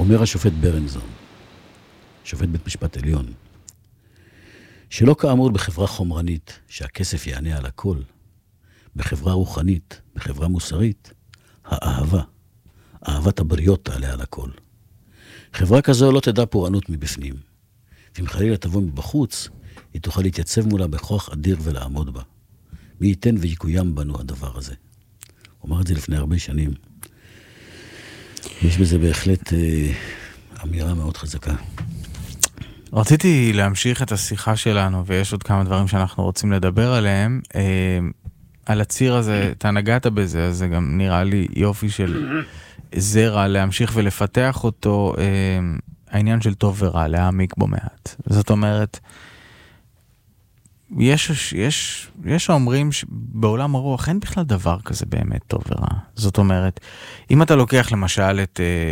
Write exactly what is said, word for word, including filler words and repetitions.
אומר השופט ברנזון, שופט בית משפט עליון, שלא כאמור בחברה חומרנית, שהכסף יענה על הכל, בחברה רוחנית, בחברה מוסרית, האהבה, אהבת הבריות תעלה על הכל. חברה כזו לא תדע פורענות מבפנים. ואם חלילה תבוא מבחוץ, היא תוכל להתייצב מולה בכוח אדיר ולעמוד בה. מי ייתן ויקוים בנו הדבר הזה. הוא אמר את זה לפני הרבה שנים. יש בזה בהחלט אה, אמירה מאוד חזקה. רציתי להמשיך את השיחה שלנו, ויש עוד כמה דברים שאנחנו רוצים לדבר עליהם. אה, על הציר הזה, אתה נגעת בזה, אז זה גם נראה לי יופי של זרע, להמשיך ולפתח אותו, אה, העניין של טוב ורע, להעמיק בו מעט. זאת אומרת, יש, יש, יש האומרים שבעולם הרוח אין בכלל דבר כזה באמת טוב ורע. זאת אומרת, אם אתה לוקח למשל את